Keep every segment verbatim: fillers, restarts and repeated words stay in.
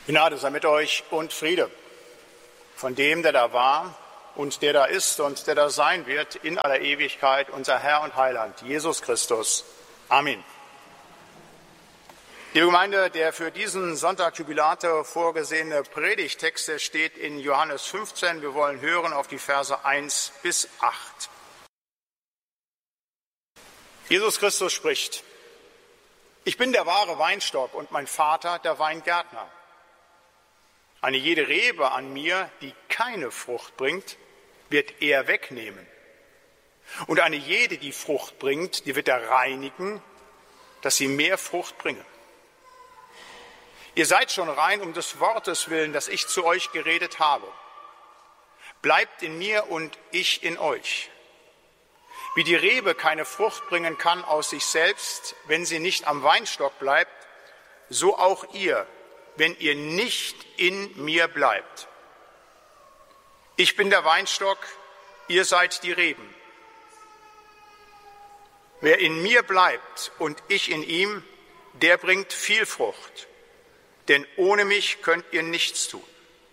Gnade sei mit euch und Friede von dem, der da war und der da ist und der da sein wird in aller Ewigkeit, unser Herr und Heiland, Jesus Christus. Amen. Liebe Gemeinde, der für diesen Sonntag Jubilate vorgesehene Predigttext steht in Johannes fünfzehn. Wir wollen hören auf die Verse eins bis acht. Jesus Christus spricht: Ich bin der wahre Weinstock und mein Vater der Weingärtner. Eine jede Rebe an mir, die keine Frucht bringt, wird er wegnehmen. Und eine jede, die Frucht bringt, die wird er reinigen, dass sie mehr Frucht bringe. Ihr seid schon rein um des Wortes willen, das ich zu euch geredet habe. Bleibt in mir und ich in euch. Wie die Rebe keine Frucht bringen kann aus sich selbst, wenn sie nicht am Weinstock bleibt, so auch ihr, wenn ihr nicht in mir bleibt. Ich bin der Weinstock, ihr seid die Reben. Wer in mir bleibt und ich in ihm, der bringt viel Frucht, denn ohne mich könnt ihr nichts tun.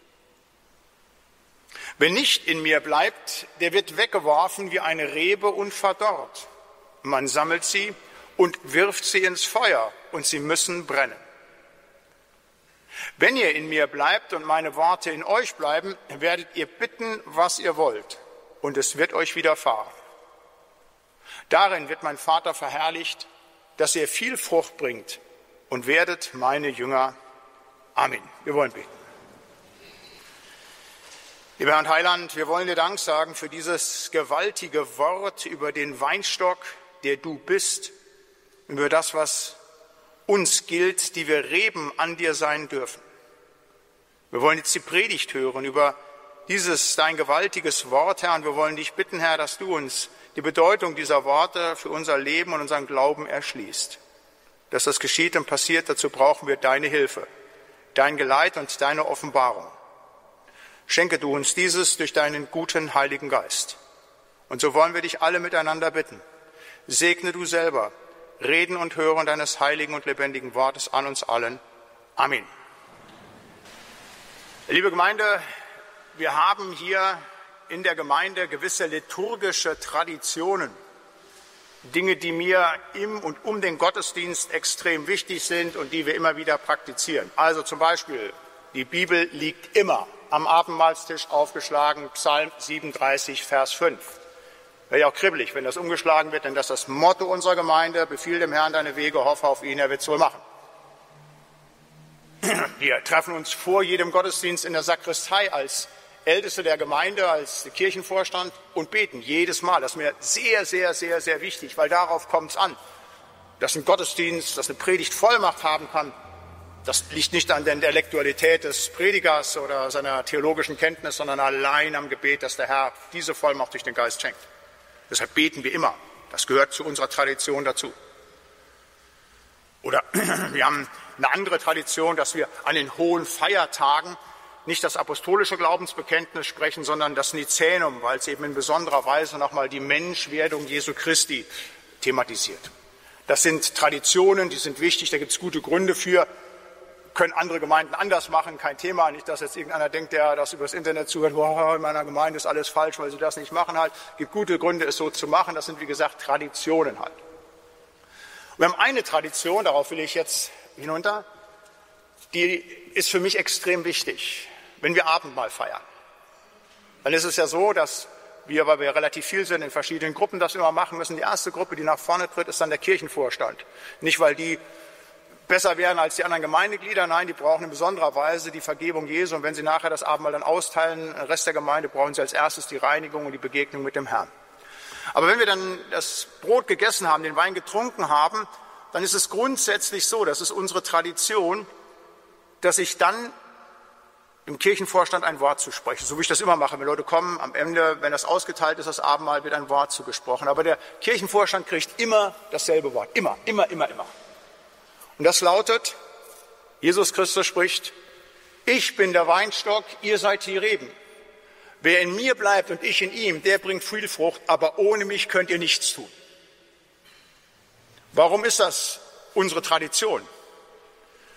Wer nicht in mir bleibt, der wird weggeworfen wie eine Rebe und verdorrt. Man sammelt sie und wirft sie ins Feuer, und sie müssen brennen. Wenn ihr in mir bleibt und meine Worte in euch bleiben, werdet ihr bitten, was ihr wollt, und es wird euch widerfahren. Darin wird mein Vater verherrlicht, dass ihr viel Frucht bringt und werdet meine Jünger. Amen. Wir wollen beten. Lieber Herr und Heiland, wir wollen dir Dank sagen für dieses gewaltige Wort über den Weinstock, der du bist, über das, was uns gilt, die wir Reben an dir sein dürfen. Wir wollen jetzt die Predigt hören über dieses dein gewaltiges Wort, Herr, und wir wollen dich bitten, Herr, dass du uns die Bedeutung dieser Worte für unser Leben und unseren Glauben erschließt. Dass das geschieht und passiert, dazu brauchen wir deine Hilfe, dein Geleit und deine Offenbarung. Schenke du uns dieses durch deinen guten Heiligen Geist. Und so wollen wir dich alle miteinander bitten. Segne du selber Reden und Hören deines heiligen und lebendigen Wortes an uns allen. Amen. Liebe Gemeinde, wir haben hier in der Gemeinde gewisse liturgische Traditionen. Dinge, die mir im und um den Gottesdienst extrem wichtig sind und die wir immer wieder praktizieren. Also zum Beispiel, die Bibel liegt immer am Abendmahlstisch aufgeschlagen, Psalm siebenunddreißig, Vers fünf. Wäre ja auch kribbelig, wenn das umgeschlagen wird, denn das ist das Motto unserer Gemeinde: Befiehl dem Herrn deine Wege, hoffe auf ihn, er wird es wohl machen. Wir treffen uns vor jedem Gottesdienst in der Sakristei als Älteste der Gemeinde, als Kirchenvorstand und beten jedes Mal. Das ist mir sehr, sehr, sehr, sehr wichtig, weil darauf kommt es an. Dass ein Gottesdienst, dass eine Predigt Vollmacht haben kann, das liegt nicht an der Intellektualität des Predigers oder seiner theologischen Kenntnis, sondern allein am Gebet, dass der Herr diese Vollmacht durch den Geist schenkt. Deshalb beten wir immer. Das gehört zu unserer Tradition dazu. Oder wir haben eine andere Tradition, dass wir an den hohen Feiertagen nicht das apostolische Glaubensbekenntnis sprechen, sondern das Nizänum, weil es eben in besonderer Weise nochmal die Menschwerdung Jesu Christi thematisiert. Das sind Traditionen, die sind wichtig, da gibt es gute Gründe für. Können andere Gemeinden anders machen, kein Thema. Nicht, dass jetzt irgendeiner denkt, der das übers Internet zuhört, wow, in meiner Gemeinde ist alles falsch, weil sie das nicht machen halt. Es gibt gute Gründe, es so zu machen. Das sind, wie gesagt, Traditionen halt. Und wir haben eine Tradition, darauf will ich jetzt hinunter, die ist für mich extrem wichtig, wenn wir Abendmahl feiern. Dann ist es ja so, dass wir, weil wir relativ viel sind, in verschiedenen Gruppen das immer machen müssen. Die erste Gruppe, die nach vorne tritt, ist dann der Kirchenvorstand. Nicht, weil die besser werden als die anderen Gemeindeglieder. Nein, die brauchen in besonderer Weise die Vergebung Jesu. Und wenn sie nachher das Abendmahl dann austeilen, den Rest der Gemeinde, brauchen sie als erstes die Reinigung und die Begegnung mit dem Herrn. Aber wenn wir dann das Brot gegessen haben, den Wein getrunken haben, dann ist es grundsätzlich so, das ist unsere Tradition, dass ich dann im Kirchenvorstand ein Wort zuspreche. So wie ich das immer mache, wenn Leute kommen, am Ende, wenn das ausgeteilt ist, das Abendmahl, wird ein Wort zugesprochen. Aber der Kirchenvorstand kriegt immer dasselbe Wort. Immer, immer, immer, immer. Und das lautet: Jesus Christus spricht: Ich bin der Weinstock, ihr seid die Reben. Wer in mir bleibt und ich in ihm, der bringt viel Frucht, aber ohne mich könnt ihr nichts tun. Warum ist das unsere Tradition?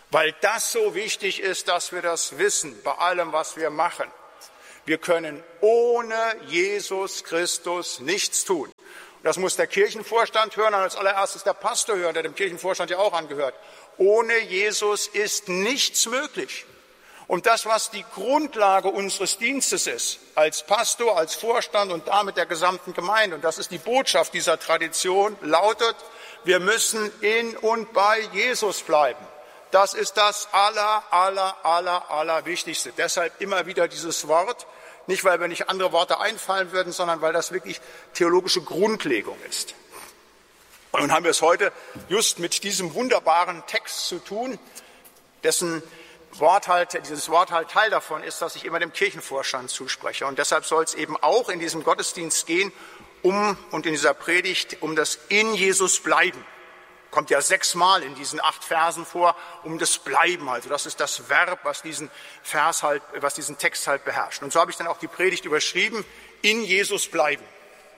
Weil das so wichtig ist, dass wir das wissen bei allem, was wir machen. Wir können ohne Jesus Christus nichts tun. Das muss der Kirchenvorstand hören und als allererstes der Pastor hören, der dem Kirchenvorstand ja auch angehört. Ohne Jesus ist nichts möglich. Und das, was die Grundlage unseres Dienstes ist, als Pastor, als Vorstand und damit der gesamten Gemeinde, und das ist die Botschaft dieser Tradition, lautet, wir müssen in und bei Jesus bleiben. Das ist das aller, aller, aller, aller Wichtigste. Deshalb immer wieder dieses Wort, nicht weil mir nicht andere Worte einfallen würden, sondern weil das wirklich theologische Grundlegung ist. Und nun haben wir es heute just mit diesem wunderbaren Text zu tun, dessen Wort halt, dieses Wort halt Teil davon ist, dass ich immer dem Kirchenvorstand zuspreche. Und deshalb soll es eben auch in diesem Gottesdienst gehen, um und in dieser Predigt um das in Jesus bleiben. Kommt ja sechsmal in diesen acht Versen vor, um das Bleiben. Also das ist das Verb, was diesen Vers halt, was diesen Text halt beherrscht. Und so habe ich dann auch die Predigt überschrieben, in Jesus bleiben.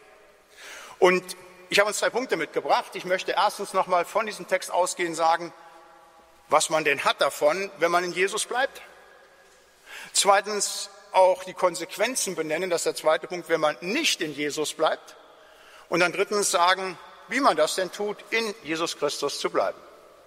Und ich habe uns drei Punkte mitgebracht. Ich möchte erstens nochmal von diesem Text ausgehen sagen, was man denn hat davon, wenn man in Jesus bleibt. Zweitens auch die Konsequenzen benennen, das ist der zweite Punkt, wenn man nicht in Jesus bleibt. Und dann drittens sagen, wie man das denn tut, in Jesus Christus zu bleiben.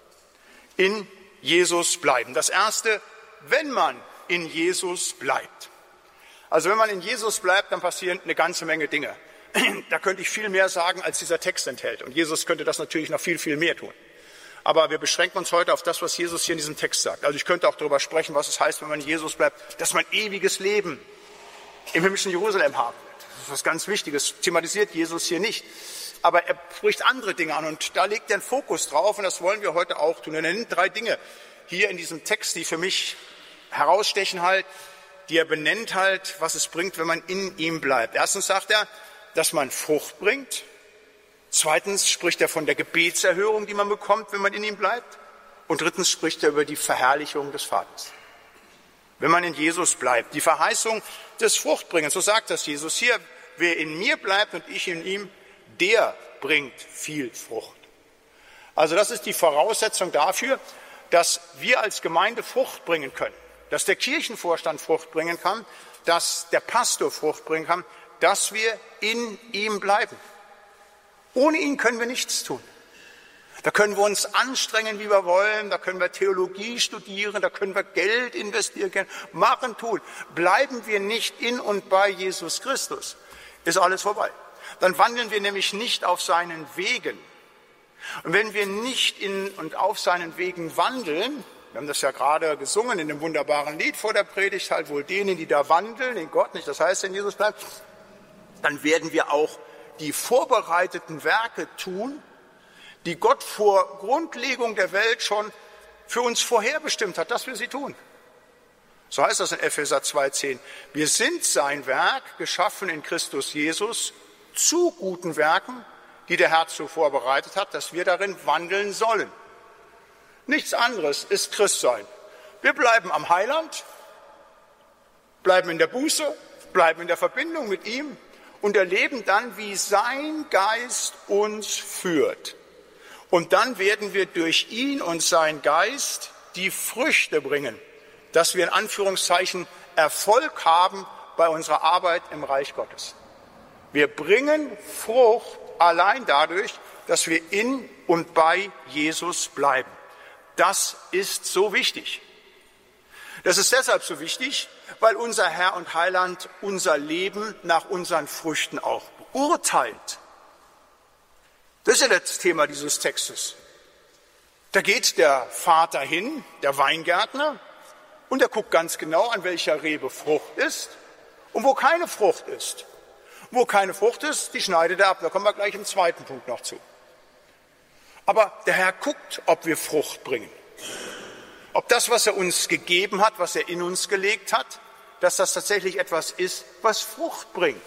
In Jesus bleiben. Das erste, wenn man in Jesus bleibt. Also wenn man in Jesus bleibt, dann passieren eine ganze Menge Dinge. Da könnte ich viel mehr sagen, als dieser Text enthält. Und Jesus könnte das natürlich noch viel, viel mehr tun. Aber wir beschränken uns heute auf das, was Jesus hier in diesem Text sagt. Also ich könnte auch darüber sprechen, was es heißt, wenn man in Jesus bleibt, dass man ewiges Leben im himmlischen Jerusalem haben wird. Das ist was ganz Wichtiges. Thematisiert Jesus hier nicht. Aber er spricht andere Dinge an und da legt er einen Fokus drauf und das wollen wir heute auch tun. Und er nennt drei Dinge hier in diesem Text, die für mich herausstechen halt, die er benennt halt, was es bringt, wenn man in ihm bleibt. Erstens sagt er, dass man Frucht bringt. Zweitens spricht er von der Gebetserhörung, die man bekommt, wenn man in ihm bleibt. Und drittens spricht er über die Verherrlichung des Vaters. Wenn man in Jesus bleibt, die Verheißung des Fruchtbringens, so sagt das Jesus hier, wer in mir bleibt und ich in ihm, der bringt viel Frucht. Also das ist die Voraussetzung dafür, dass wir als Gemeinde Frucht bringen können, dass der Kirchenvorstand Frucht bringen kann, dass der Pastor Frucht bringen kann, dass wir in ihm bleiben. Ohne ihn können wir nichts tun. Da können wir uns anstrengen, wie wir wollen, da können wir Theologie studieren, da können wir Geld investieren, machen, tun. Bleiben wir nicht in und bei Jesus Christus, ist alles vorbei. Dann wandeln wir nämlich nicht auf seinen Wegen. Und wenn wir nicht in und auf seinen Wegen wandeln, wir haben das ja gerade gesungen in dem wunderbaren Lied vor der Predigt, halt wohl denen, die da wandeln, in Gott nicht, das heißt, in Jesus bleibt, dann werden wir auch die vorbereiteten Werke tun, die Gott vor Grundlegung der Welt schon für uns vorherbestimmt hat, dass wir sie tun. So heißt das in Epheser zwei zehn. Wir sind sein Werk, geschaffen in Christus Jesus, zu guten Werken, die der Herr zuvor bereitet hat, dass wir darin wandeln sollen. Nichts anderes ist Christsein. Wir bleiben am Heiland, bleiben in der Buße, bleiben in der Verbindung mit ihm und erleben dann, wie sein Geist uns führt. Und dann werden wir durch ihn und sein Geist die Früchte bringen, dass wir in Anführungszeichen Erfolg haben bei unserer Arbeit im Reich Gottes. Wir bringen Frucht allein dadurch, dass wir in und bei Jesus bleiben. Das ist so wichtig. Das ist deshalb so wichtig, weil unser Herr und Heiland unser Leben nach unseren Früchten auch beurteilt. Das ist ja das Thema dieses Textes. Da geht der Vater hin, der Weingärtner, und er guckt ganz genau, an welcher Rebe Frucht ist und wo keine Frucht ist. Wo keine Frucht ist, die schneidet er ab. Da kommen wir gleich im zweiten Punkt noch zu. Aber der Herr guckt, ob wir Frucht bringen. Ob das, was er uns gegeben hat, was er in uns gelegt hat, dass das tatsächlich etwas ist, was Frucht bringt.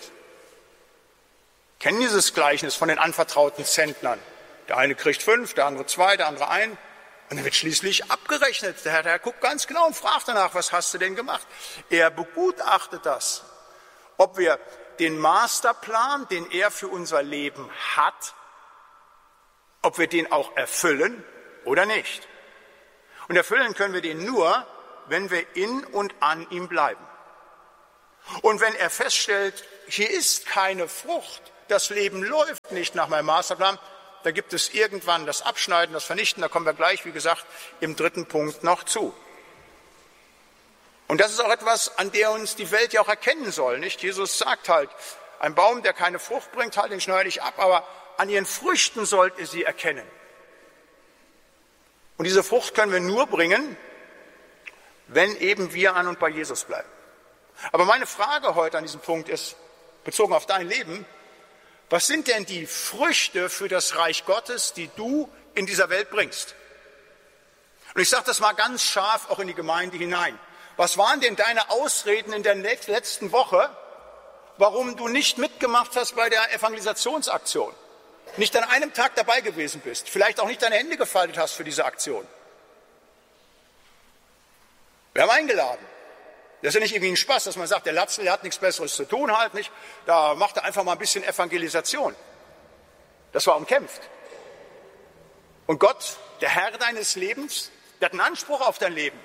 Kennen dieses Gleichnis von den anvertrauten Zentnern. Der eine kriegt fünf, der andere zwei, der andere ein. Und dann wird schließlich abgerechnet. Der Herr, der Herr guckt ganz genau und fragt danach, was hast du denn gemacht? Er begutachtet das, ob wir den Masterplan, den er für unser Leben hat, ob wir den auch erfüllen oder nicht. Und erfüllen können wir den nur, wenn wir in und an ihm bleiben. Und wenn er feststellt, hier ist keine Frucht, das Leben läuft nicht nach meinem Masterplan, da gibt es irgendwann das Abschneiden, das Vernichten, da kommen wir gleich, wie gesagt, im dritten Punkt noch zu. Und das ist auch etwas, an der uns die Welt ja auch erkennen soll, nicht? Jesus sagt halt, ein Baum, der keine Frucht bringt, halt den schneide ich ab, aber an ihren Früchten sollt ihr sie erkennen. Und diese Frucht können wir nur bringen, wenn eben wir an und bei Jesus bleiben. Aber meine Frage heute an diesem Punkt ist, bezogen auf dein Leben, was sind denn die Früchte für das Reich Gottes, die du in dieser Welt bringst? Und ich sage das mal ganz scharf auch in die Gemeinde hinein. Was waren denn deine Ausreden in der letzten Woche, warum du nicht mitgemacht hast bei der Evangelisationsaktion? Nicht an einem Tag dabei gewesen bist, vielleicht auch nicht deine Hände gefaltet hast für diese Aktion. Wir haben eingeladen. Das ist ja nicht irgendwie ein Spaß, dass man sagt, der Latzel, der hat nichts Besseres zu tun, halt nicht. Da macht er einfach mal ein bisschen Evangelisation. Das war umkämpft. Und Gott, der Herr deines Lebens, der hat einen Anspruch auf dein Leben.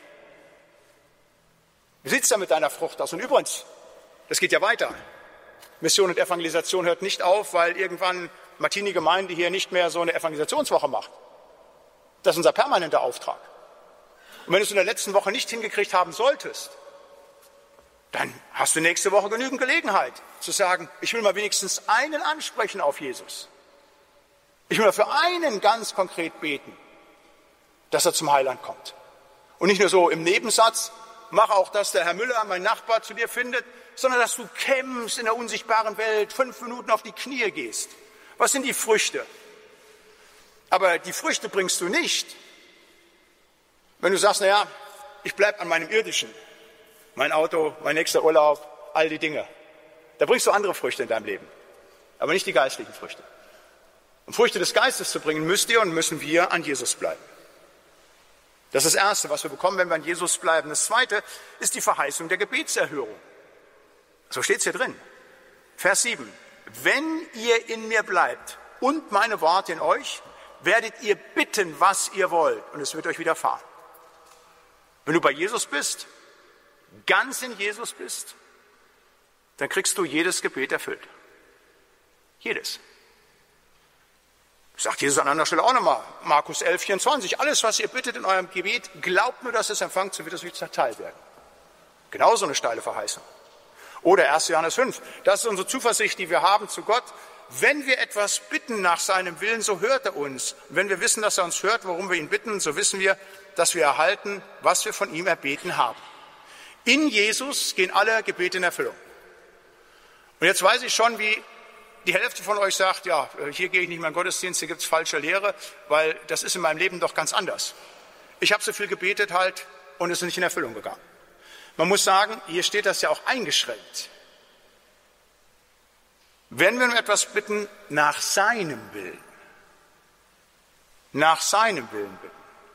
Wie sieht es da mit deiner Frucht aus? Und übrigens, das geht ja weiter. Mission und Evangelisation hört nicht auf, weil irgendwann Martini-Gemeinde hier nicht mehr so eine Evangelisationswoche macht. Das ist unser permanenter Auftrag. Und wenn du es in der letzten Woche nicht hingekriegt haben solltest, dann hast du nächste Woche genügend Gelegenheit zu sagen, ich will mal wenigstens einen ansprechen auf Jesus. Ich will mal für einen ganz konkret beten, dass er zum Heiland kommt. Und nicht nur so im Nebensatz, mach auch, dass der Herr Müller, mein Nachbar, zu dir findet, sondern dass du kämpfst in der unsichtbaren Welt, fünf Minuten auf die Knie gehst. Was sind die Früchte? Aber die Früchte bringst du nicht, wenn du sagst, naja, ich bleibe an meinem Irdischen. Mein Auto, mein nächster Urlaub, all die Dinge. Da bringst du andere Früchte in deinem Leben, aber nicht die geistlichen Früchte. Um Früchte des Geistes zu bringen, müsst ihr und müssen wir an Jesus bleiben. Das ist das Erste, was wir bekommen, wenn wir an Jesus bleiben. Das Zweite ist die Verheißung der Gebetserhörung. So steht es hier drin. Vers sieben. Wenn ihr in mir bleibt und meine Worte in euch, werdet ihr bitten, was ihr wollt, und es wird euch widerfahren. Wenn du bei Jesus bist, ganz in Jesus bist, dann kriegst du jedes Gebet erfüllt. Jedes. Sagt Jesus an anderer Stelle auch nochmal, Markus elf, vierundzwanzig, alles, was ihr bittet in eurem Gebet, glaubt nur, dass es empfangt, so wird es euch zuteil werden. Genauso eine steile Verheißung. Oder erster Johannes fünf, das ist unsere Zuversicht, die wir haben zu Gott. Wenn wir etwas bitten nach seinem Willen, so hört er uns. Und wenn wir wissen, dass er uns hört, worum wir ihn bitten, so wissen wir, dass wir erhalten, was wir von ihm erbeten haben. In Jesus gehen alle Gebete in Erfüllung. Und jetzt weiß ich schon, wie die Hälfte von euch sagt, ja, hier gehe ich nicht mehr in den Gottesdienst, hier gibt es falsche Lehre, weil das ist in meinem Leben doch ganz anders. Ich habe so viel gebetet halt und es ist nicht in Erfüllung gegangen. Man muss sagen, hier steht das ja auch eingeschränkt. Wenn wir um etwas bitten, nach seinem Willen, nach seinem Willen bitten,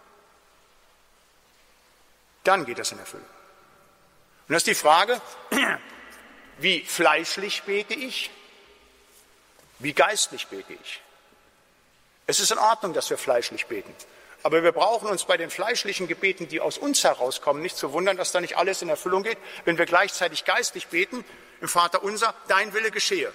dann geht das in Erfüllung. Und das ist die Frage, wie fleischlich bete ich, wie geistlich bete ich. Es ist in Ordnung, dass wir fleischlich beten. Aber wir brauchen uns bei den fleischlichen Gebeten, die aus uns herauskommen, nicht zu wundern, dass da nicht alles in Erfüllung geht, wenn wir gleichzeitig geistlich beten, im Vater unser, dein Wille geschehe.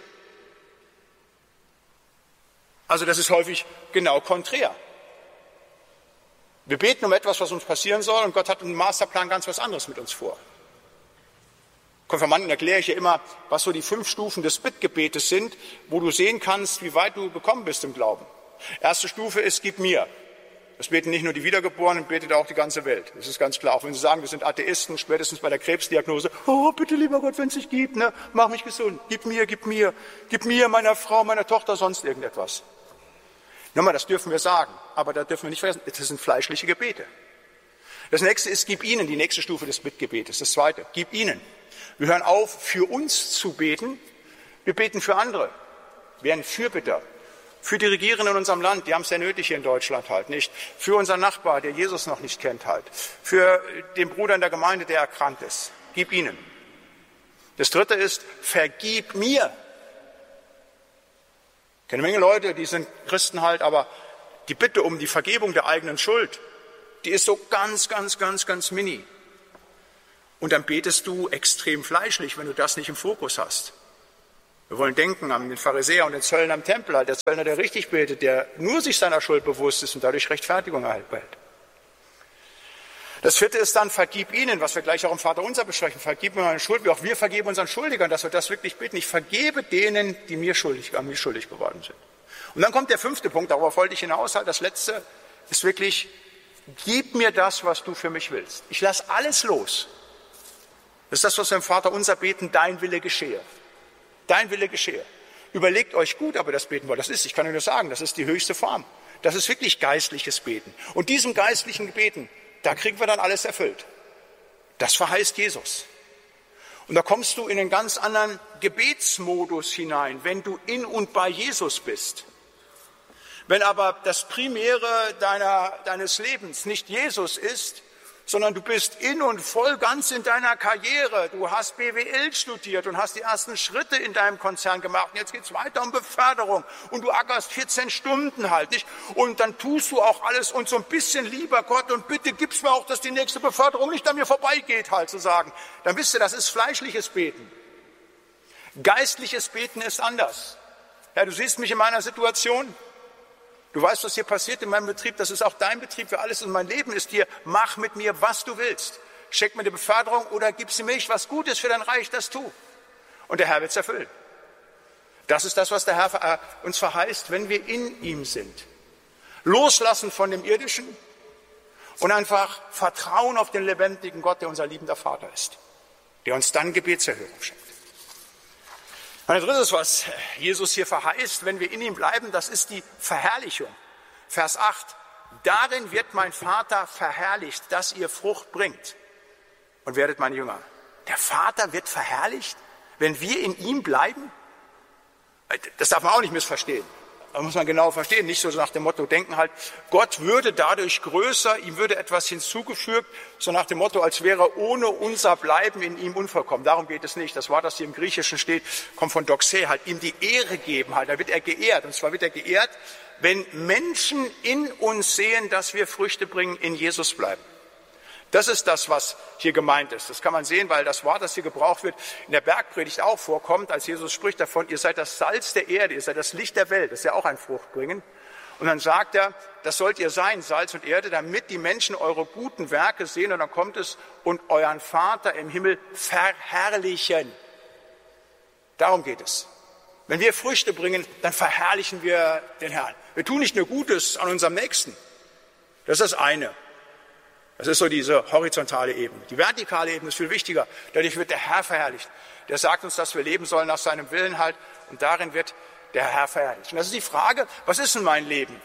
Also das ist häufig genau konträr. Wir beten um etwas, was uns passieren soll, und Gott hat im Masterplan ganz was anderes mit uns vor. Konfirmanden erkläre ich ja immer, was so die fünf Stufen des Bittgebetes sind, wo du sehen kannst, wie weit du gekommen bist im Glauben. Erste Stufe ist, gib mir. Das beten nicht nur die Wiedergeborenen, betet auch die ganze Welt. Das ist ganz klar. Auch wenn sie sagen, wir sind Atheisten, spätestens bei der Krebsdiagnose, oh, bitte lieber Gott, wenn es dich gibt, ne, mach mich gesund. Gib mir, gib mir, gib mir, meiner Frau, meiner Tochter, sonst irgendetwas. Nochmal, das dürfen wir sagen, aber da dürfen wir nicht vergessen, das sind fleischliche Gebete. Das nächste ist, gib ihnen, die nächste Stufe des Bittgebetes. Das zweite, gib ihnen. Wir hören auf, für uns zu beten, wir beten für andere. Wir werden Fürbitter. Für die Regierenden in unserem Land, die haben es sehr nötig hier in Deutschland halt, nicht? Für unseren Nachbar, der Jesus noch nicht kennt halt. Für den Bruder in der Gemeinde, der erkrankt ist. Gib ihnen. Das dritte ist, vergib mir. Ich kenne eine Menge Leute, die sind Christen halt, aber die Bitte um die Vergebung der eigenen Schuld, die ist so ganz, ganz, ganz, ganz mini. Und dann betest du extrem fleischlich, wenn du das nicht im Fokus hast. Wir wollen denken an den Pharisäer und den Zöllner am Tempel. Der Zöllner, der richtig betet, der nur sich seiner Schuld bewusst ist und dadurch Rechtfertigung erhält. Das vierte ist dann, vergib ihnen, was wir gleich auch im Vaterunser besprechen. Vergib mir meine Schuld, wie auch wir vergeben unseren Schuldigern, dass wir das wirklich beten. Ich vergebe denen, die mir schuldig, an mir schuldig geworden sind. Und dann kommt der fünfte Punkt, darauf wollte ich hinaus. Das letzte ist wirklich, gib mir das, was du für mich willst. Ich lasse alles los. Das ist das, was wir im Vaterunser beten, dein Wille geschehe. Dein Wille geschehe. Überlegt euch gut, aber das beten wollt. Das ist, ich kann euch nur sagen, das ist die höchste Form. Das ist wirklich geistliches Beten. Und diesem geistlichen Beten, da kriegen wir dann alles erfüllt. Das verheißt Jesus. Und da kommst du in einen ganz anderen Gebetsmodus hinein, wenn du in und bei Jesus bist. Wenn aber das Primäre deiner, deines Lebens nicht Jesus ist, sondern du bist in und voll ganz in deiner Karriere. Du hast B W L studiert und hast die ersten Schritte in deinem Konzern gemacht. Und jetzt geht es weiter um Beförderung und du ackerst vierzehn Stunden halt, nicht? Und dann tust du auch alles und so ein bisschen, lieber Gott, und bitte gib's mir auch, dass die nächste Beförderung nicht an mir vorbeigeht, halt zu sagen. Dann wisst ihr, das ist fleischliches Beten. Geistliches Beten ist anders. Ja, du siehst mich in meiner Situation. Du weißt, was hier passiert in meinem Betrieb, das ist auch dein Betrieb für alles und mein Leben ist dir, mach mit mir, was du willst. Schenk mir eine Beförderung oder gib sie mich, was gut ist für dein Reich, das tu. Und der Herr wird es erfüllen. Das ist das, was der Herr uns verheißt, wenn wir in ihm sind. Loslassen von dem Irdischen und einfach vertrauen auf den lebendigen Gott, der unser liebender Vater ist, der uns dann Gebetserhörung schenkt. Ein drittes, was Jesus hier verheißt, wenn wir in ihm bleiben, das ist die Verherrlichung. Vers acht, darin wird mein Vater verherrlicht, dass ihr Frucht bringt und werdet meine Jünger. Der Vater wird verherrlicht, wenn wir in ihm bleiben? Das darf man auch nicht missverstehen. Da muss man genau verstehen, nicht so nach dem Motto denken halt, Gott würde dadurch größer, ihm würde etwas hinzugefügt, so nach dem Motto, als wäre ohne unser Bleiben in ihm unvollkommen. Darum geht es nicht. Das Wort, das hier im Griechischen steht, kommt von Doxe, halt ihm die Ehre geben, halt. Da wird er geehrt. Und zwar wird er geehrt, wenn Menschen in uns sehen, dass wir Früchte bringen, in Jesus bleiben. Das ist das, was hier gemeint ist. Das kann man sehen, weil das Wort, das hier gebraucht wird, in der Bergpredigt auch vorkommt, als Jesus spricht davon, ihr seid das Salz der Erde, ihr seid das Licht der Welt. Das ist ja auch ein Fruchtbringen. Und dann sagt er, das sollt ihr sein, Salz und Erde, damit die Menschen eure guten Werke sehen. Und dann kommt es, und euren Vater im Himmel verherrlichen. Darum geht es. Wenn wir Früchte bringen, dann verherrlichen wir den Herrn. Wir tun nicht nur Gutes an unserem Nächsten. Das ist das eine. Das ist so diese horizontale Ebene. Die vertikale Ebene ist viel wichtiger. Dadurch wird der Herr verherrlicht. Der sagt uns, dass wir leben sollen nach seinem Willen halt. Und darin wird der Herr verherrlicht. Und das ist die Frage, was ist denn mein Leben?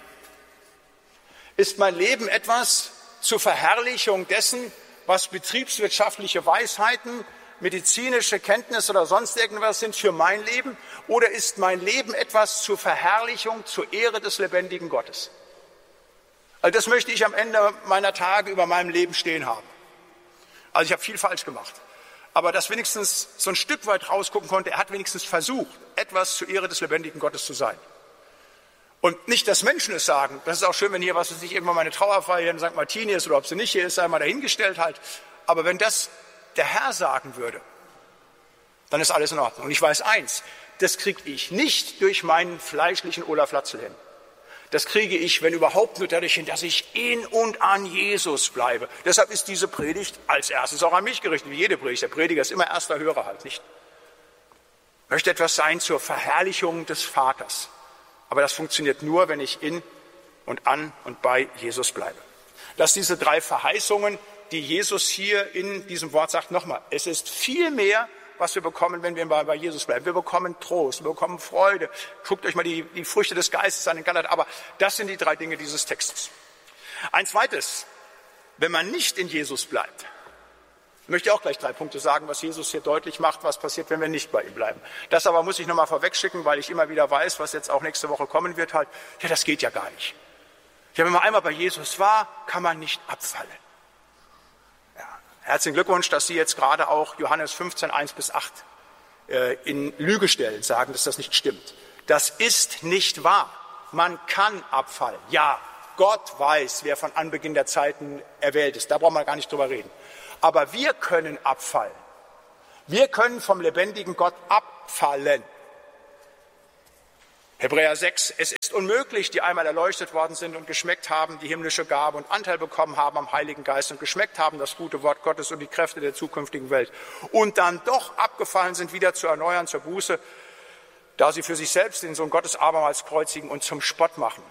Ist mein Leben etwas zur Verherrlichung dessen, was betriebswirtschaftliche Weisheiten, medizinische Kenntnisse oder sonst irgendwas sind für mein Leben? Oder ist mein Leben etwas zur Verherrlichung, zur Ehre des lebendigen Gottes? Also das möchte ich am Ende meiner Tage über meinem Leben stehen haben. Also ich habe viel falsch gemacht. Aber dass wenigstens so ein Stück weit rausgucken konnte, er hat wenigstens versucht, etwas zur Ehre des lebendigen Gottes zu sein. Und nicht, dass Menschen es sagen. Das ist auch schön, wenn hier, was weiß ich, irgendwann mal eine Trauerfeier hier in Sankt Martin ist oder ob sie nicht hier ist, sei mal dahingestellt halt. Aber wenn das der Herr sagen würde, dann ist alles in Ordnung. Und ich weiß eins, das kriege ich nicht durch meinen fleischlichen Olaf Latzel hin. Das kriege ich, wenn überhaupt, nur dadurch hin, dass ich in und an Jesus bleibe. Deshalb ist diese Predigt als erstes auch an mich gerichtet, wie jede Predigt. Der Prediger ist immer erster Hörer halt, nicht? Ich möchte etwas sein zur Verherrlichung des Vaters. Aber das funktioniert nur, wenn ich in und an und bei Jesus bleibe. Dass diese drei Verheißungen, die Jesus hier in diesem Wort sagt, nochmal, es ist viel mehr, was wir bekommen, wenn wir bei Jesus bleiben. Wir bekommen Trost, wir bekommen Freude. Guckt euch mal die, die Früchte des Geistes an in Galater. Aber das sind die drei Dinge dieses Textes. Ein zweites, wenn man nicht in Jesus bleibt, möchte ich auch gleich drei Punkte sagen, was Jesus hier deutlich macht, was passiert, wenn wir nicht bei ihm bleiben. Das aber muss ich nochmal vorwegschicken, weil ich immer wieder weiß, was jetzt auch nächste Woche kommen wird, halt, ja, das geht ja gar nicht. Ja, wenn man einmal bei Jesus war, kann man nicht abfallen. Herzlichen Glückwunsch, dass Sie jetzt gerade auch Johannes fünfzehn, eins bis acht äh, in Lüge stellen, sagen, dass das nicht stimmt. Das ist nicht wahr. Man kann abfallen, ja, Gott weiß, wer von Anbeginn der Zeiten erwählt ist. Da brauchen wir gar nicht drüber reden. Aber wir können abfallen. Wir können vom lebendigen Gott abfallen. Hebräer sechs, es ist unmöglich, die einmal erleuchtet worden sind und geschmeckt haben, die himmlische Gabe und Anteil bekommen haben am Heiligen Geist und geschmeckt haben, das gute Wort Gottes und die Kräfte der zukünftigen Welt und dann doch abgefallen sind, wieder zu erneuern zur Buße, da sie für sich selbst den Sohn Gottes abermals kreuzigen und zum Spott machen.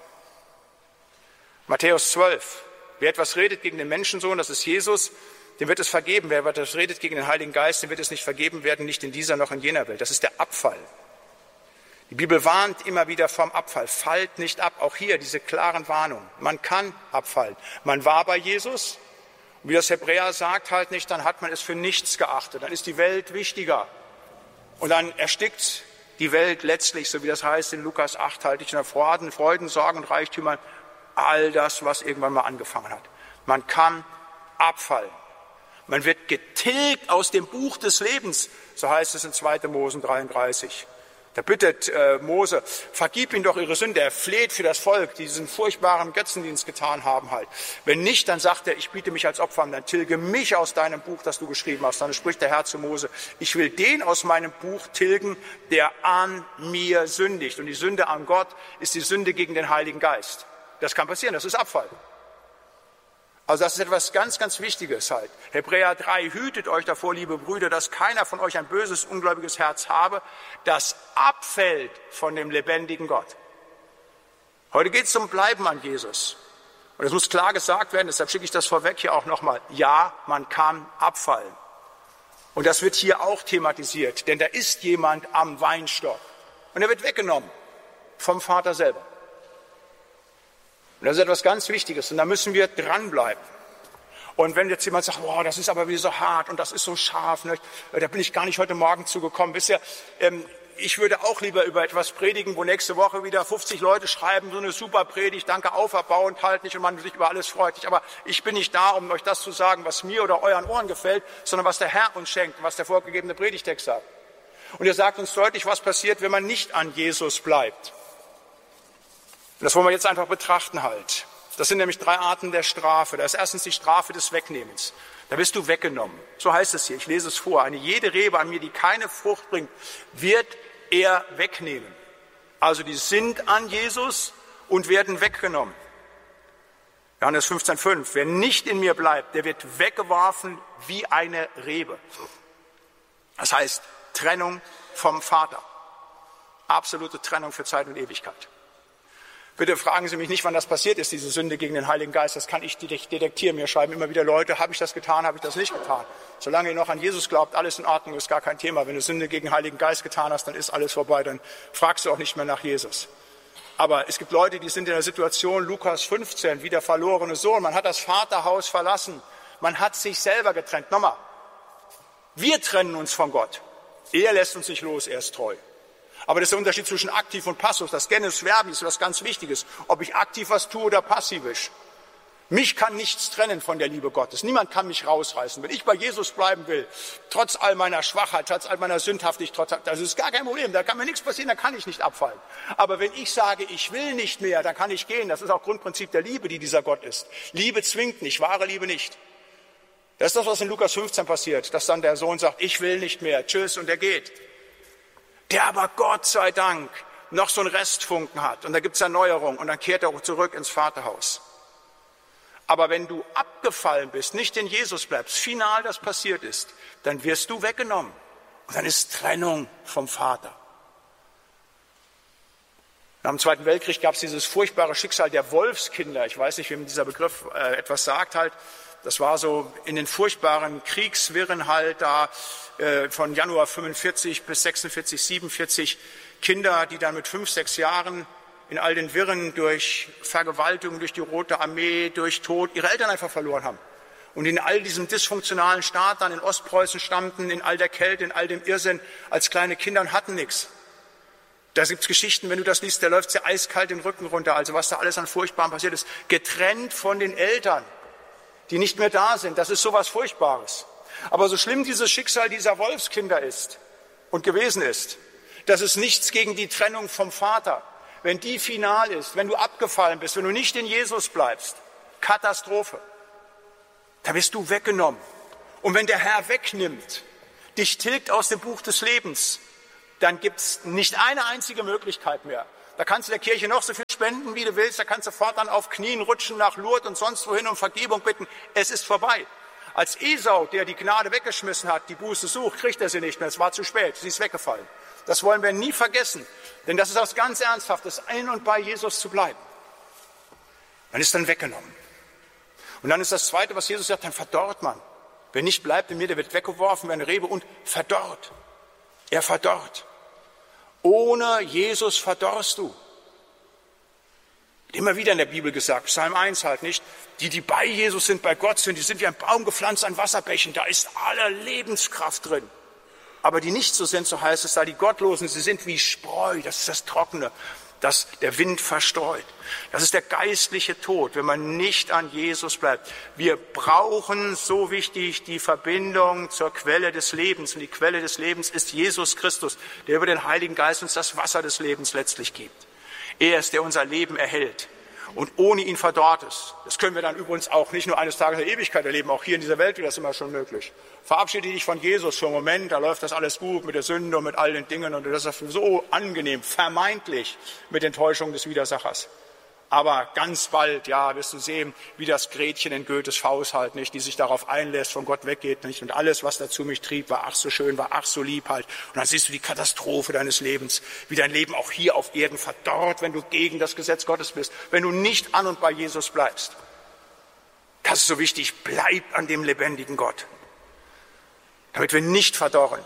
Matthäus zwölf, wer etwas redet gegen den Menschensohn, das ist Jesus, dem wird es vergeben. Wer etwas redet gegen den Heiligen Geist, dem wird es nicht vergeben werden, nicht in dieser noch in jener Welt. Das ist der Abfall. Die Bibel warnt immer wieder vom Abfall. Fallt nicht ab. Auch hier diese klaren Warnungen. Man kann abfallen. Man war bei Jesus. Und wie das Hebräer sagt, halt nicht, dann hat man es für nichts geachtet. Dann ist die Welt wichtiger. Und dann erstickt die Welt letztlich, so wie das heißt in Lukas acht, halte ich in der Freuden, Freuden, Sorgen und Reichtümern, all das, was irgendwann mal angefangen hat. Man kann abfallen. Man wird getilgt aus dem Buch des Lebens, so heißt es in zweiter Mose dreiunddreißig. Da bittet äh, Mose, vergib ihnen doch ihre Sünde. Er fleht für das Volk, die diesen furchtbaren Götzendienst getan haben halt. Wenn nicht, dann sagt er, ich biete mich als Opfer an, dann tilge mich aus deinem Buch, das du geschrieben hast. Dann spricht der Herr zu Mose, ich will den aus meinem Buch tilgen, der an mir sündigt. Und die Sünde an Gott ist die Sünde gegen den Heiligen Geist. Das kann passieren, das ist Abfall. Also das ist etwas ganz, ganz Wichtiges halt. Hebräer drei, hütet euch davor, liebe Brüder, dass keiner von euch ein böses, ungläubiges Herz habe, das abfällt von dem lebendigen Gott. Heute geht es um Bleiben an Jesus. Und es muss klar gesagt werden, deshalb schicke ich das vorweg hier auch nochmal. Ja, man kann abfallen. Und das wird hier auch thematisiert, denn da ist jemand am Weinstock. Und er wird weggenommen vom Vater selber. Und das ist etwas ganz Wichtiges und da müssen wir dranbleiben. Und wenn jetzt jemand sagt, boah, das ist aber wieder so hart und das ist so scharf, ne, da bin ich gar nicht heute Morgen zugekommen. Wisst ihr, ähm, ich würde auch lieber über etwas predigen, wo nächste Woche wieder fünfzig Leute schreiben, so eine super Predigt, danke, auferbauend, halt nicht und man sich über alles freut. Nicht. Aber ich bin nicht da, um euch das zu sagen, was mir oder euren Ohren gefällt, sondern was der Herr uns schenkt, was der vorgegebene Predigtext sagt. Und er sagt uns deutlich, was passiert, wenn man nicht an Jesus bleibt. Und das wollen wir jetzt einfach betrachten halt. Das sind nämlich drei Arten der Strafe. Da ist erstens die Strafe des Wegnehmens. Da bist du weggenommen. So heißt es hier, ich lese es vor. Eine jede Rebe an mir, die keine Frucht bringt, wird er wegnehmen. Also die sind an Jesus und werden weggenommen. Johannes fünfzehn fünf. Wer nicht in mir bleibt, der wird weggeworfen wie eine Rebe. Das heißt Trennung vom Vater. Absolute Trennung für Zeit und Ewigkeit. Bitte fragen Sie mich nicht, wann das passiert ist, diese Sünde gegen den Heiligen Geist. Das kann ich detektieren. Mir schreiben immer wieder Leute, habe ich das getan, habe ich das nicht getan. Solange ihr noch an Jesus glaubt, alles in Ordnung, ist gar kein Thema. Wenn du Sünde gegen den Heiligen Geist getan hast, dann ist alles vorbei. Dann fragst du auch nicht mehr nach Jesus. Aber es gibt Leute, die sind in der Situation, Lukas fünfzehn, wie der verlorene Sohn. Man hat das Vaterhaus verlassen. Man hat sich selber getrennt. Nochmal, wir trennen uns von Gott. Er lässt uns nicht los, er ist treu. Aber das ist der Unterschied zwischen aktiv und passiv. Das Genus Verbi ist was ganz Wichtiges. Ob ich aktiv was tue oder passivisch. Mich kann nichts trennen von der Liebe Gottes. Niemand kann mich rausreißen. Wenn ich bei Jesus bleiben will, trotz all meiner Schwachheit, trotz all meiner Sündhaftigkeit, trotz, das ist gar kein Problem. Da kann mir nichts passieren, da kann ich nicht abfallen. Aber wenn ich sage, ich will nicht mehr, dann kann ich gehen. Das ist auch Grundprinzip der Liebe, die dieser Gott ist. Liebe zwingt nicht, wahre Liebe nicht. Das ist das, was in Lukas fünfzehn passiert, dass dann der Sohn sagt, ich will nicht mehr, tschüss, und er geht. Der aber Gott sei Dank noch so einen Restfunken hat. Und da gibt es Erneuerung und dann kehrt er auch zurück ins Vaterhaus. Aber wenn du abgefallen bist, nicht in Jesus bleibst, final das passiert ist, dann wirst du weggenommen. Und dann ist Trennung vom Vater. Nach dem Zweiten Weltkrieg gab es dieses furchtbare Schicksal der Wolfskinder. Ich weiß nicht, wem dieser Begriff äh, etwas sagt halt. Das war so in den furchtbaren Kriegswirren halt da äh, von Januar fünfundvierzig bis sechsundvierzig, siebenundvierzig Kinder, die dann mit fünf, sechs Jahren in all den Wirren durch Vergewaltigung, durch die Rote Armee, durch Tod ihre Eltern einfach verloren haben. Und in all diesem dysfunktionalen Staat dann in Ostpreußen stammten, in all der Kälte, in all dem Irrsinn als kleine Kinder und hatten nichts. Da gibt es Geschichten, wenn du das liest, da läuft es dir eiskalt den Rücken runter. Also was da alles an Furchtbarem passiert ist. Getrennt von den Eltern, die nicht mehr da sind. Das ist sowas Furchtbares. Aber so schlimm dieses Schicksal dieser Wolfskinder ist und gewesen ist, das ist nichts gegen die Trennung vom Vater. wenn die final ist, wenn du abgefallen bist, wenn du nicht in Jesus bleibst, Katastrophe. Da bist du weggenommen. Und wenn der Herr wegnimmt, dich tilgt aus dem Buch des Lebens, dann gibt es nicht eine einzige Möglichkeit mehr. Da kannst du der Kirche noch so viel spenden, wie du willst. Da kannst du fortan auf Knien rutschen nach Lourdes und sonst wohin um Vergebung bitten. Es ist vorbei. Als Esau, der die Gnade weggeschmissen hat, die Buße sucht, kriegt er sie nicht mehr. Es war zu spät. Sie ist weggefallen. Das wollen wir nie vergessen. Denn das ist was ganz Ernsthaftes, in und bei Jesus zu bleiben. Dann ist dann weggenommen. Und dann ist das Zweite, was Jesus sagt, dann verdorrt man. Wer nicht bleibt in mir, der wird weggeworfen wie eine Rebe und verdorrt. Er verdorrt. Ohne Jesus verdorrst du. Immer wieder in der Bibel gesagt, Psalm eins halt nicht, die, die bei Jesus sind, bei Gott sind, die sind wie ein Baum gepflanzt an Wasserbächen, da ist alle Lebenskraft drin. Aber die nicht so sind, so heißt es da, die Gottlosen, sie sind wie Spreu, das ist das Trockene, das der Wind verstreut. Das ist der geistliche Tod, wenn man nicht an Jesus bleibt. Wir brauchen, so wichtig, die Verbindung zur Quelle des Lebens. Und die Quelle des Lebens ist Jesus Christus, der über den Heiligen Geist uns das Wasser des Lebens letztlich gibt. Er ist, der unser Leben erhält und ohne ihn verdorrt es. Das können wir dann übrigens auch nicht nur eines Tages der Ewigkeit erleben, auch hier in dieser Welt wird das immer schon möglich. Verabschiede dich von Jesus für einen Moment, da läuft das alles gut mit der Sünde und mit all den Dingen und das ist so angenehm, vermeintlich mit Enttäuschung des Widersachers. Aber ganz bald, ja, wirst du sehen, wie das Gretchen in Goethes Faust halt, nicht, die sich darauf einlässt, von Gott weggeht, nicht, und alles, was dazu mich trieb, war ach so schön, war ach so lieb halt. Und dann siehst du die Katastrophe deines Lebens, wie dein Leben auch hier auf Erden verdorrt, wenn du gegen das Gesetz Gottes bist, wenn du nicht an und bei Jesus bleibst. Das ist so wichtig, bleib an dem lebendigen Gott, damit wir nicht verdorren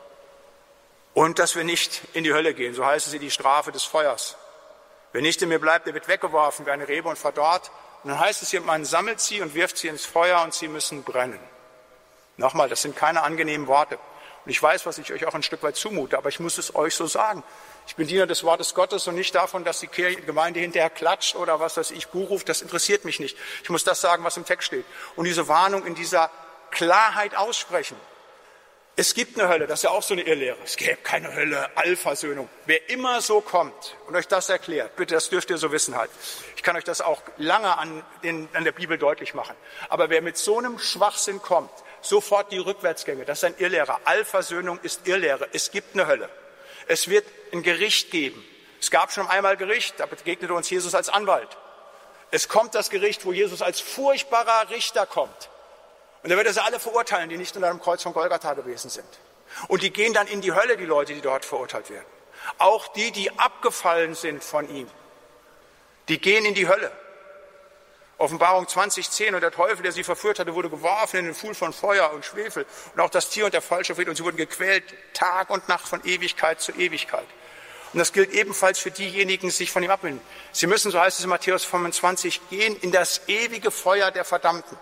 und dass wir nicht in die Hölle gehen, so heißt es in die Strafe des Feuers. Wer nicht in mir bleibt, der wird weggeworfen wie eine Rebe und verdorrt. Und dann heißt es hier, man sammelt sie und wirft sie ins Feuer und sie müssen brennen. Nochmal, das sind keine angenehmen Worte. Und ich weiß, was ich euch auch ein Stück weit zumute, aber ich muss es euch so sagen. Ich bin Diener des Wortes Gottes und nicht davon, dass die Gemeinde hinterher klatscht oder was weiß ich, Buch ruft. Das interessiert mich nicht. Ich muss das sagen, was im Text steht. Und diese Warnung in dieser Klarheit aussprechen. Es gibt eine Hölle, das ist ja auch so eine Irrlehre. Es gäbe keine Hölle, Allversöhnung. Wer immer so kommt und euch das erklärt, bitte, das dürft ihr so wissen halt. Ich kann euch das auch lange an, den, an der Bibel deutlich machen. Aber wer mit so einem Schwachsinn kommt, sofort die Rückwärtsgänge, das ist ein Irrlehrer. Allversöhnung ist Irrlehre. Es gibt eine Hölle. Es wird ein Gericht geben. Es gab schon einmal Gericht, da begegnete uns Jesus als Anwalt. Es kommt das Gericht, wo Jesus als furchtbarer Richter kommt. Und er wird also alle verurteilen, die nicht unter dem Kreuz von Golgatha gewesen sind. Und die gehen dann in die Hölle, die Leute, die dort verurteilt werden. Auch die, die abgefallen sind von ihm, die gehen in die Hölle. Offenbarung zwanzig zehn, und der Teufel, der sie verführt hatte, wurde geworfen in den Pfuhl von Feuer und Schwefel. Und auch das Tier und der falsche Prophet, und sie wurden gequält Tag und Nacht von Ewigkeit zu Ewigkeit. Und das gilt ebenfalls für diejenigen, die sich von ihm abwenden. Sie müssen, so heißt es in Matthäus fünfundzwanzig, gehen in das ewige Feuer der Verdammten.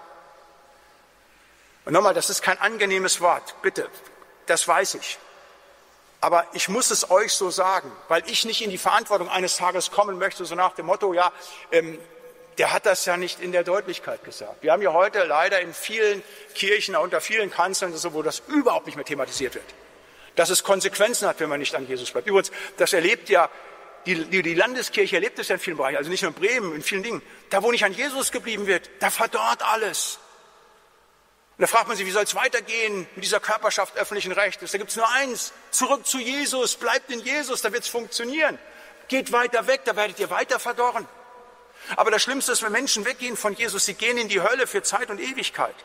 Und nochmal, das ist kein angenehmes Wort, bitte, das weiß ich. Aber ich muss es euch so sagen, weil ich nicht in die Verantwortung eines Tages kommen möchte, so nach dem Motto, ja, ähm, der hat das ja nicht in der Deutlichkeit gesagt. Wir haben ja heute leider in vielen Kirchen, unter vielen Kanzeln, wo das überhaupt nicht mehr thematisiert wird. Dass es Konsequenzen hat, wenn man nicht an Jesus bleibt. Übrigens, das erlebt ja, die, die, die Landeskirche erlebt es ja in vielen Bereichen, also nicht nur in Bremen, in vielen Dingen. Da, wo nicht an Jesus geblieben wird, da verdorrt alles. Und da fragt man sich, wie soll es weitergehen mit dieser Körperschaft öffentlichen Rechtes? Da gibt es nur eins, zurück zu Jesus, bleibt in Jesus, da wird es funktionieren. Geht weiter weg, da werdet ihr weiter verdorren. Aber das Schlimmste ist, wenn Menschen weggehen von Jesus, sie gehen in die Hölle für Zeit und Ewigkeit.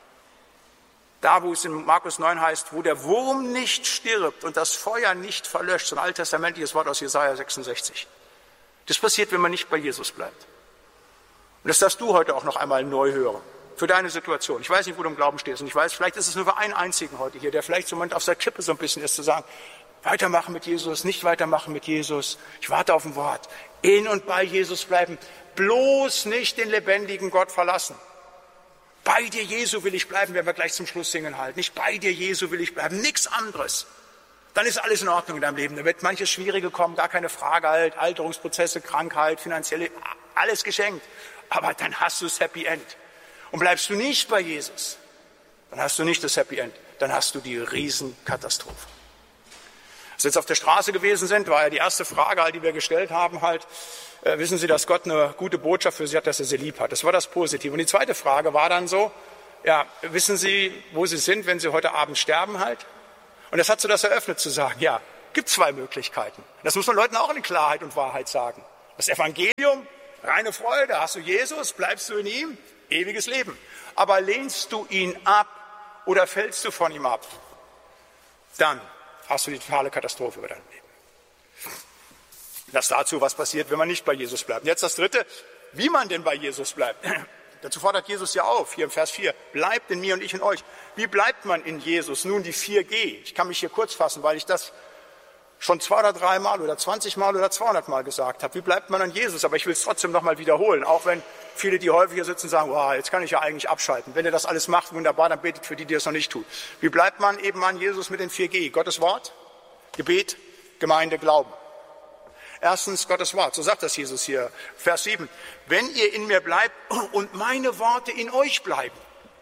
Da, wo es in Markus neun heißt, wo der Wurm nicht stirbt und das Feuer nicht verlöscht, so ein alttestamentliches Wort aus Jesaja sechsundsechzig. Das passiert, wenn man nicht bei Jesus bleibt. Und das darfst du heute auch noch einmal neu hören. Für deine Situation. Ich weiß nicht, wo du im Glauben stehst. Und ich weiß, vielleicht ist es nur für einen einzigen heute hier, der vielleicht so im Moment auf der Kippe so ein bisschen ist, zu sagen, weitermachen mit Jesus, nicht weitermachen mit Jesus. Ich warte auf ein Wort. In und bei Jesus bleiben. Bloß nicht den lebendigen Gott verlassen. Bei dir, Jesu, will ich bleiben, werden wir gleich zum Schluss singen halt. Nicht bei dir, Jesu, will ich bleiben. Nichts anderes. Dann ist alles in Ordnung in deinem Leben. Da wird manches Schwierige kommen, gar keine Frage halt. Alterungsprozesse, Krankheit, finanzielle, alles geschenkt. Aber dann hast du das Happy End. Und bleibst du nicht bei Jesus, dann hast du nicht das Happy End, dann hast du die Riesenkatastrophe. Als wir jetzt auf der Straße gewesen sind, war ja die erste Frage, die wir gestellt haben, halt, äh, wissen Sie, dass Gott eine gute Botschaft für Sie hat, dass er Sie lieb hat? Das war das Positive. Und die zweite Frage war dann so, ja, wissen Sie, wo Sie sind, wenn Sie heute Abend sterben halt? Und das hat so das eröffnet zu sagen, ja, gibt zwei Möglichkeiten. Das muss man Leuten auch in Klarheit und Wahrheit sagen. Das Evangelium, reine Freude, hast du Jesus, bleibst du in ihm, ewiges Leben. Aber lehnst du ihn ab oder fällst du von ihm ab, dann hast du die totale Katastrophe über dein Leben. Das dazu, was passiert, wenn man nicht bei Jesus bleibt. Und jetzt das Dritte, wie man denn bei Jesus bleibt. Dazu fordert Jesus ja auf, hier im Vers vier, bleibt in mir und ich in euch. Wie bleibt man in Jesus? Nun die vier G. Ich kann mich hier kurz fassen, weil ich das schon zwei oder drei Mal oder zwanzig Mal oder zweihundert Mal gesagt habe. Wie bleibt man an Jesus? Aber ich will es trotzdem nochmal wiederholen, auch wenn viele, die häufig hier sitzen, sagen, wow, jetzt kann ich ja eigentlich abschalten. Wenn ihr das alles macht, wunderbar, dann betet für die, die das noch nicht tun. Wie bleibt man eben an Jesus mit den vier G? Gottes Wort, Gebet, Gemeinde, Glauben. Erstens Gottes Wort, so sagt das Jesus hier, Vers sieben. Wenn ihr in mir bleibt und meine Worte in euch bleiben.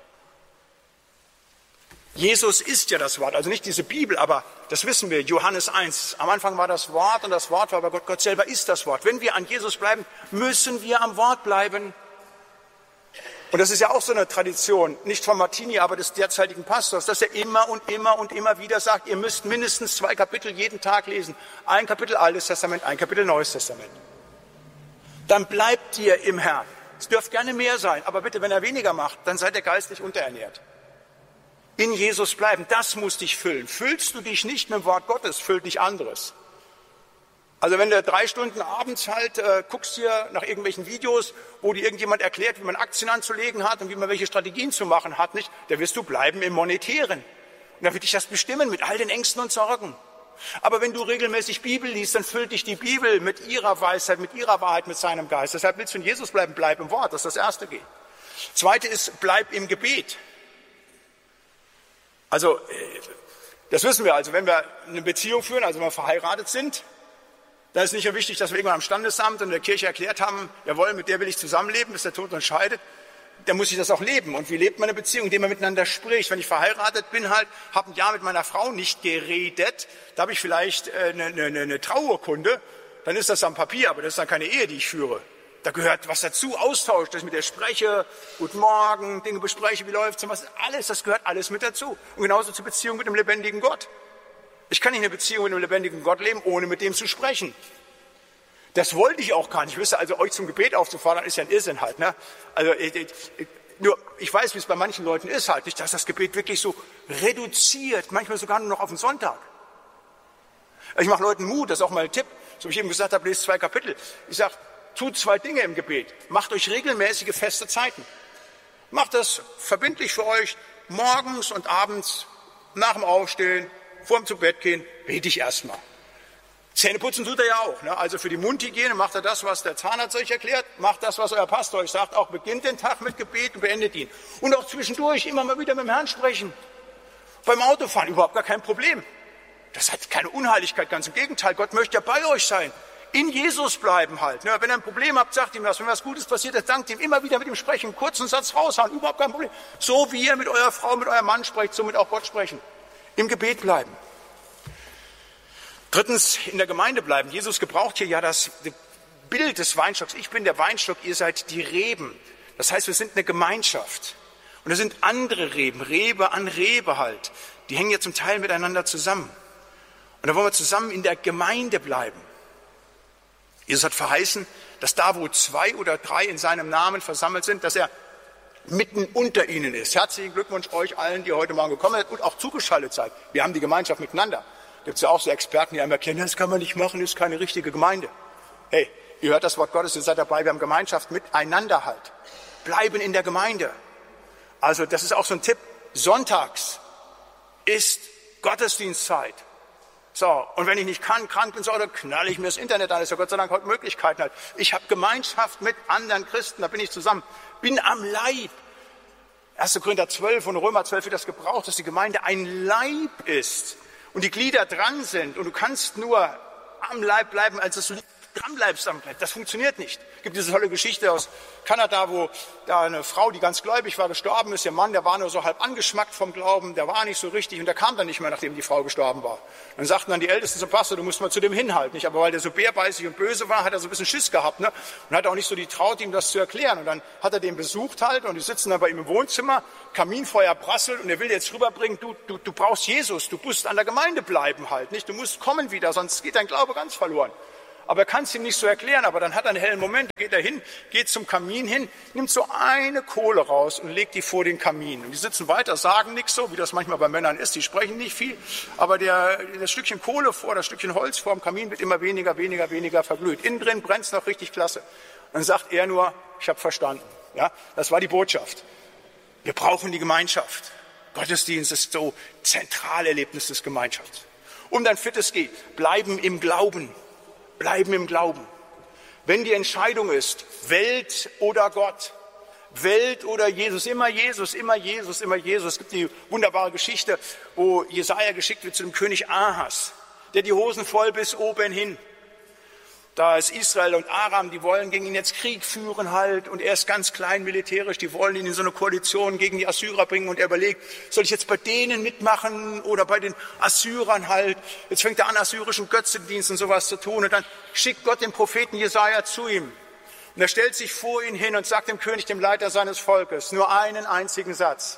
Jesus ist ja das Wort, also nicht diese Bibel, aber das wissen wir, Johannes eins. Am Anfang war das Wort und das Wort war bei Gott, Gott selber ist das Wort. Wenn wir an Jesus bleiben, müssen wir am Wort bleiben. Und das ist ja auch so eine Tradition, nicht von Martini, aber des derzeitigen Pastors, dass er immer und immer und immer wieder sagt, ihr müsst mindestens zwei Kapitel jeden Tag lesen. Ein Kapitel Altes Testament, ein Kapitel Neues Testament. Dann bleibt ihr im Herrn. Es dürft gerne mehr sein, aber bitte, wenn er weniger macht, dann seid ihr geistlich unterernährt. In Jesus bleiben, das muss dich füllen. Füllst du dich nicht mit dem Wort Gottes, füllt dich anderes. Also wenn du drei Stunden abends halt äh, guckst hier nach irgendwelchen Videos, wo dir irgendjemand erklärt, wie man Aktien anzulegen hat und wie man welche Strategien zu machen hat, nicht, da wirst du bleiben im Monetären. Und dann wird dich das bestimmen mit all den Ängsten und Sorgen. Aber wenn du regelmäßig Bibel liest, dann füllt dich die Bibel mit ihrer Weisheit, mit ihrer Wahrheit, mit seinem Geist. Deshalb willst du in Jesus bleiben, bleib im Wort. Das ist das Erste. Geht. Zweite ist, bleib im Gebet. Also, das wissen wir, also wenn wir eine Beziehung führen, also wenn wir verheiratet sind, dann ist nicht nur wichtig, dass wir irgendwann am Standesamt und in der Kirche erklärt haben, jawohl, mit der will ich zusammenleben, bis der Tod uns scheidet, dann muss ich das auch leben. Und wie lebt man eine Beziehung? Indem man miteinander spricht. Wenn ich verheiratet bin halt, habe ein Jahr mit meiner Frau nicht geredet, da habe ich vielleicht eine, eine, eine Trauurkunde, dann ist das am Papier, aber das ist dann keine Ehe, die ich führe. Da gehört was dazu, Austausch, dass ich mit der spreche, guten Morgen, Dinge bespreche, wie läuft's und was, alles, das gehört alles mit dazu. Und genauso zur Beziehung mit dem lebendigen Gott. Ich kann nicht eine Beziehung mit dem lebendigen Gott leben, ohne mit dem zu sprechen. Das wollte ich auch gar nicht. Ich wüsste, also euch zum Gebet aufzufordern, ist ja ein Irrsinn halt. Ne? Also ich, ich, nur, ich weiß, wie es bei manchen Leuten ist halt, nicht, dass das Gebet wirklich so reduziert, manchmal sogar nur noch auf den Sonntag. Ich mache Leuten Mut, das ist auch mal ein Tipp, so wie ich eben gesagt habe, lest zwei Kapitel. Ich sage, tut zwei Dinge im Gebet. Macht euch regelmäßige feste Zeiten. Macht das verbindlich für euch, morgens und abends, nach dem Aufstehen, vor dem zu Bett gehen, bete ich erstmal. Zähneputzen tut er ja auch. Ne? Also für die Mundhygiene macht er das, was der Zahnarzt euch erklärt, macht das, was euer Pastor euch sagt, auch beginnt den Tag mit Gebet und beendet ihn. Und auch zwischendurch immer mal wieder mit dem Herrn sprechen. Beim Autofahren überhaupt gar kein Problem. Das hat keine Unheiligkeit, ganz im Gegenteil. Gott möchte ja bei euch sein. In Jesus bleiben halt. Ne? Wenn ihr ein Problem habt, sagt ihm was. Wenn was Gutes passiert ist, dankt ihm. Immer wieder mit ihm sprechen, einen kurzen Satz raushauen, überhaupt kein Problem. So wie ihr mit eurer Frau, mit eurem Mann sprecht, somit auch Gott sprechen. Im Gebet bleiben. Drittens, in der Gemeinde bleiben. Jesus gebraucht hier ja das Bild des Weinstocks. Ich bin der Weinstock, ihr seid die Reben. Das heißt, wir sind eine Gemeinschaft. Und da sind andere Reben, Rebe an Rebe halt. Die hängen ja zum Teil miteinander zusammen. Und da wollen wir zusammen in der Gemeinde bleiben. Jesus hat verheißen, dass da, wo zwei oder drei in seinem Namen versammelt sind, dass er mitten unter ihnen ist. Herzlichen Glückwunsch euch allen, die heute Morgen gekommen sind und auch zugeschaltet seid. Wir haben die Gemeinschaft miteinander. Da gibt es ja auch so Experten, die einem erklären, das kann man nicht machen, das ist keine richtige Gemeinde. Hey, ihr hört das Wort Gottes, ihr seid dabei, wir haben Gemeinschaft miteinander halt. Bleiben in der Gemeinde. Also das ist auch so ein Tipp. Sonntags ist Gottesdienstzeit. So, und wenn ich nicht kann, krank bin, so, dann knalle ich mir das Internet an. Das ist ja Gott sei Dank heute Möglichkeiten halt. Ich habe Gemeinschaft mit anderen Christen, da bin ich zusammen. Bin am Leib. erster Korinther zwölf und Römer zwölf wird das gebraucht, dass die Gemeinde ein Leib ist und die Glieder dran sind. Und du kannst nur am Leib bleiben, als dass du dranbleibst am Brett. Das funktioniert nicht. Es gibt diese tolle Geschichte aus Kanada, wo da eine Frau, die ganz gläubig war, gestorben ist. Ihr Mann, der war nur so halb angeschmackt vom Glauben, der war nicht so richtig und der kam dann nicht mehr, nachdem die Frau gestorben war. Dann sagten dann die Ältesten zum Pastor, du musst mal zu dem hinhalten. Nicht? Aber weil der so bärbeißig und böse war, hat er so ein bisschen Schiss gehabt, ne? Und hat auch nicht so die Traut, ihm das zu erklären. Und dann hat er den besucht halt und die sitzen dann bei ihm im Wohnzimmer, Kaminfeuer prasselt und er will jetzt rüberbringen, du, du, du brauchst Jesus, du musst an der Gemeinde bleiben halt, nicht? Du musst kommen wieder, sonst geht dein Glaube ganz verloren. Aber er kann es ihm nicht so erklären, aber dann hat er einen hellen Moment, geht er hin, geht zum Kamin hin, nimmt so eine Kohle raus und legt die vor den Kamin. Und die sitzen weiter, sagen nichts so, wie das manchmal bei Männern ist, die sprechen nicht viel, aber der, das Stückchen Kohle vor, das Stückchen Holz vor dem Kamin wird immer weniger, weniger, weniger verglüht. Innen drin brennt es noch richtig klasse. Und dann sagt er nur, ich habe verstanden. Ja, das war die Botschaft. Wir brauchen die Gemeinschaft. Gottesdienst ist so zentrales Erlebnis des Gemeinschafts. Um dann viertes G, bleiben im Glauben. Bleiben im Glauben. Wenn die Entscheidung ist, Welt oder Gott, Welt oder Jesus, immer Jesus, immer Jesus, immer Jesus. Es gibt die wunderbare Geschichte, wo Jesaja geschickt wird zu dem König Ahas, der die Hosen voll bis oben hin. Da ist Israel und Aram, die wollen gegen ihn jetzt Krieg führen halt und er ist ganz klein militärisch, die wollen ihn in so eine Koalition gegen die Assyrer bringen und er überlegt, soll ich jetzt bei denen mitmachen oder bei den Assyrern halt. Jetzt fängt er an, assyrischen Götzendienst und sowas zu tun und dann schickt Gott den Propheten Jesaja zu ihm. Und er stellt sich vor ihn hin und sagt dem König, dem Leiter seines Volkes, nur einen einzigen Satz.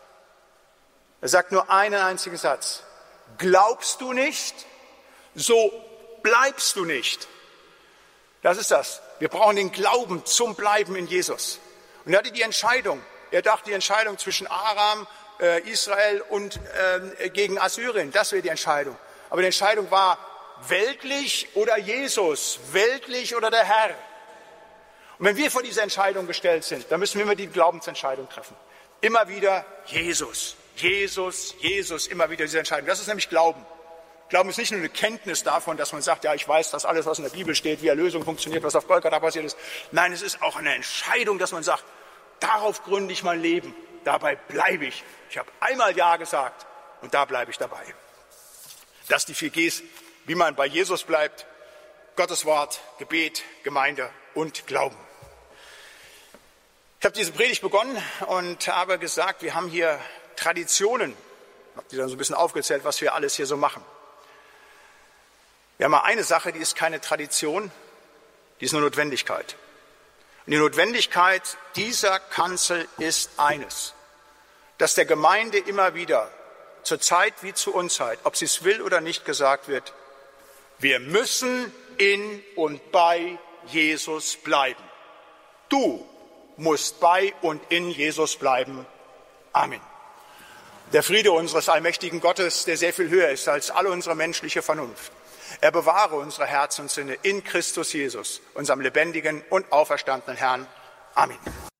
Er sagt nur einen einzigen Satz. Glaubst du nicht, so bleibst du nicht. Das ist das. Wir brauchen den Glauben zum Bleiben in Jesus. Und er hatte die Entscheidung. Er dachte, die Entscheidung zwischen Aram, äh, Israel und äh, gegen Assyrien, das wäre die Entscheidung. Aber die Entscheidung war weltlich oder Jesus, weltlich oder der Herr. Und wenn wir vor dieser Entscheidung gestellt sind, dann müssen wir immer die Glaubensentscheidung treffen. Immer wieder Jesus, Jesus, Jesus, immer wieder diese Entscheidung. Das ist nämlich Glauben. Glauben ist nicht nur eine Kenntnis davon, dass man sagt, ja, ich weiß, dass alles, was in der Bibel steht, wie Erlösung funktioniert, was auf Golgatha passiert ist. Nein, es ist auch eine Entscheidung, dass man sagt, darauf gründe ich mein Leben, dabei bleibe ich. Ich habe einmal Ja gesagt und da bleibe ich dabei. Das die vier Gs, wie man bei Jesus bleibt, Gottes Wort, Gebet, Gemeinde und Glauben. Ich habe diese Predigt begonnen und habe gesagt, wir haben hier Traditionen. Ich habe die dann so ein bisschen aufgezählt, was wir alles hier so machen. Wir haben mal eine Sache, die ist keine Tradition, die ist eine Notwendigkeit. Und die Notwendigkeit dieser Kanzel ist eines, dass der Gemeinde immer wieder, zur Zeit wie zur Unzeit, ob sie es will oder nicht, gesagt wird, wir müssen in und bei Jesus bleiben. Du musst bei und in Jesus bleiben. Amen. Der Friede unseres allmächtigen Gottes, der sehr viel höher ist als alle unsere menschliche Vernunft. Er bewahre unsere Herzen und Sinne in Christus Jesus, unserem lebendigen und auferstandenen Herrn. Amen.